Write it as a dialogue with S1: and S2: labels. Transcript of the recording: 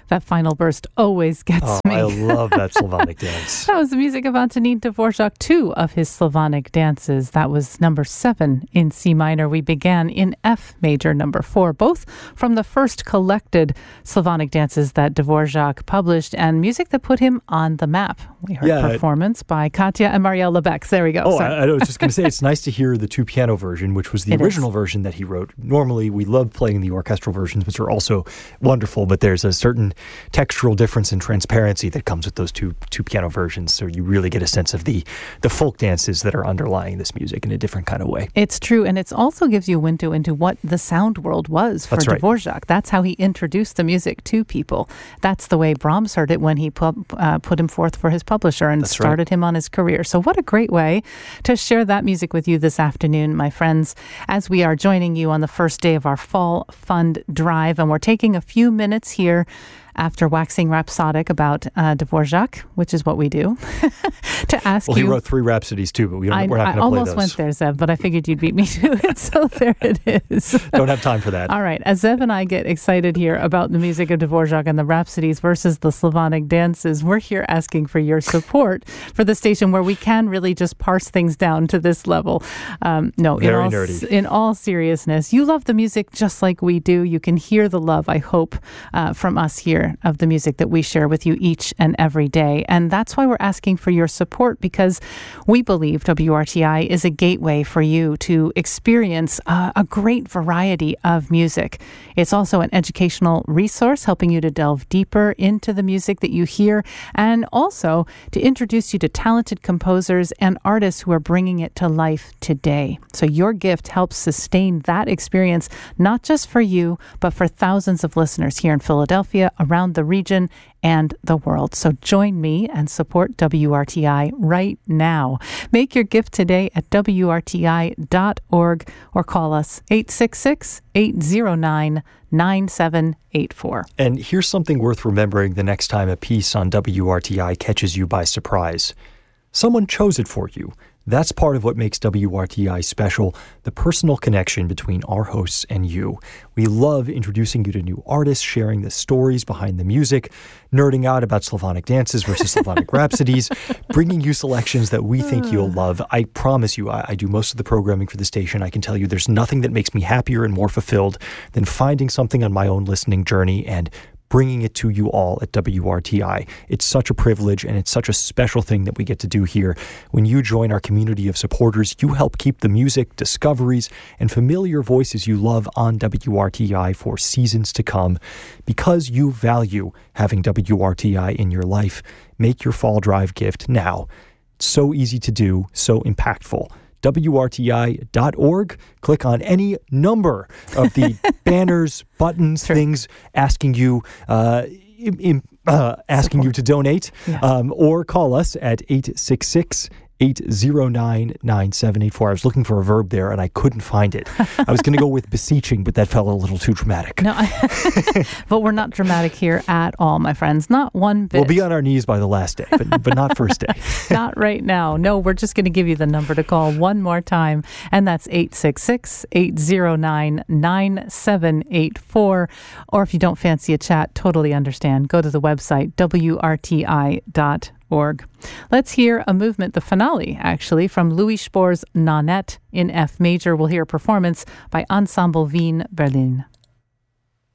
S1: That final burst always gets me.
S2: I love that Slavonic dance.
S1: That was the music of Antonín Dvořák, 2 of his Slavonic dances. That was number 7 in C minor. We began in F major, number 4, both from the first collected Slavonic dances that Dvořák published and music that put him on the map. We heard performance by Katja and Marielle Lebec. There we go.
S2: I was just going to say, it's nice to hear the 2-piano version, which was the original version that he wrote. Normally, we love playing the orchestral versions, which are also wonderful, but there's a certain textural difference in transparency that comes with those two piano versions, so you really get a sense of the folk dances that are underlying this music in a different kind of way.
S1: It's true, and it also gives you a window into what the sound world was for Dvořák. That's how he introduced the music to people. That's the way Brahms heard it when he put him forth for his publisher and started him on his career. So what a great way to share that music with you this afternoon, my friends, as we are joining you on the first day of our Fall Fund Drive, and we're taking a few minutes here after waxing rhapsodic about Dvořák, which is what we do, to ask you...
S2: Well, he wrote 3 rhapsodies too, but we're not going to play those.
S1: I almost went there, Zev, but I figured you'd beat me to it, so there it is.
S2: Don't have time for that.
S1: All right, as Zev and I get excited here about the music of Dvořák and the rhapsodies versus the Slavonic dances, we're here asking for your support for the station where we can really just parse things down to this level. In all seriousness, you love the music just like we do. You can hear the love, I hope, from us here of the music that we share with you each and every day. And that's why we're asking for your support, because we believe WRTI is a gateway for you to experience a great variety of music. It's also an educational resource helping you to delve deeper into the music that you hear, and also to introduce you to talented composers and artists who are bringing it to life today. So your gift helps sustain that experience, not just for you, but for thousands of listeners here in Philadelphia, around the region, and the world. So join me and support WRTI right now. Make your gift today at WRTI.org or call us 866-809-9784.
S2: And here's something worth remembering the next time a piece on WRTI catches you by surprise. Someone chose it for you. That's part of what makes WRTI special, the personal connection between our hosts and you. We love introducing you to new artists, sharing the stories behind the music, nerding out about Slavonic dances versus Slavonic rhapsodies, bringing you selections that we think you'll love. I promise you, I do most of the programming for the station. I can tell you there's nothing that makes me happier and more fulfilled than finding something on my own listening journey and bringing it to you all at WRTI. It's such a privilege, and it's such a special thing that we get to do here. When you join our community of supporters, you help keep the music, discoveries, and familiar voices you love on WRTI for seasons to come. Because you value having WRTI in your life, make your Fall Drive gift now. It's so easy to do, so impactful. WRTI.org. Click on any number of the banners, buttons, things asking you you to donate, or call us at 866-809-9784. I was looking for a verb there, and I couldn't find it. I was going to go with beseeching, but that felt a little too dramatic.
S1: No, but we're not dramatic here at all, my friends. Not one bit.
S2: We'll be on our knees by the last day, but not first day.
S1: Not right now. No, we're just going to give you the number to call one more time, and that's 866-809-9784. Or if you don't fancy a chat, totally understand. Go to the website, WRTI.org. Let's hear a movement, the finale, actually, from Louis Spohr's Nanette in F major. We'll hear a performance by Ensemble Wien Berlin.